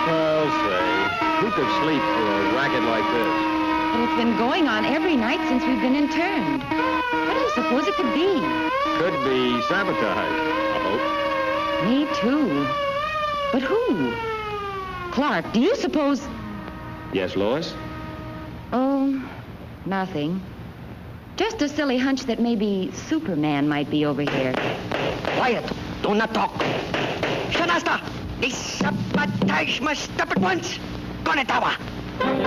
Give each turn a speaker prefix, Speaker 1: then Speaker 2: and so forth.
Speaker 1: Well, say, who could sleep for a racket like this?
Speaker 2: But it's been going on every night since we've been interned. What do you suppose it could be?
Speaker 1: Could be sabotage, I hope.
Speaker 2: Me too. But who? Clark, do you suppose...
Speaker 1: Yes, Lois?
Speaker 2: Oh, nothing. Just a silly hunch that maybe Superman might be over here.
Speaker 3: Quiet. Do not talk. Shanasta, this sabotage must stop at once. Konetawa.